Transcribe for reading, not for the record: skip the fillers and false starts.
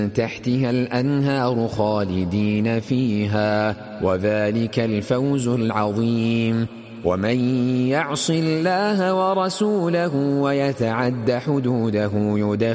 تحتها الأنهار خالدين فيها، وذلك الفوز العظيم. ومن يعص الله ورسوله ويتعد حدوده